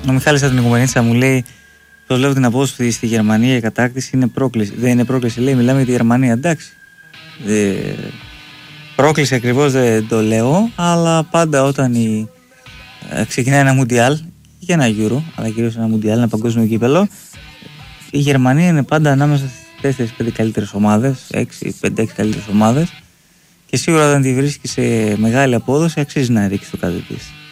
Ο Μιχάλης από την Οικουμενίτσα μου λέει: πώς λέω την απόδοση στη Γερμανία η κατάκτηση είναι πρόκληση. Δεν είναι πρόκληση, λέει, μιλάμε για τη Γερμανία. Εντάξει. Πρόκληση ακριβώς δεν το λέω, αλλά πάντα όταν ξεκινάει ένα Μουντιάλ και ένα Euro, αλλά κυρίως ένα Μουντιάλ, ένα παγκόσμιο κύπελο, η Γερμανία είναι πάντα ανάμεσα στις 4-5 καλύτερες ομάδες, 5-6 καλύτερες ομάδες, και σίγουρα όταν τη βρίσκει σε μεγάλη απόδοση αξίζει να ρίξει το κάτι της.